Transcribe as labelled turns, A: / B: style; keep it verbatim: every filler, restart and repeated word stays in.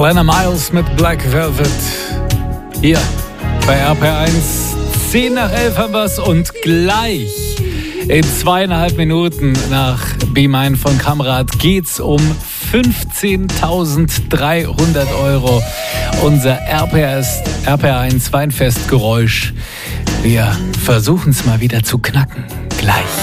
A: Brenner Miles mit Black Velvet. Hier bei R P R eins. zehn nach elf haben wir's und gleich in zweieinhalb Minuten nach Be Mine von Kamrat geht's um fünfzehntausenddreihundert Euro. Unser R P R eins Weinfestgeräusch. Wir versuchen es mal wieder zu knacken. Gleich.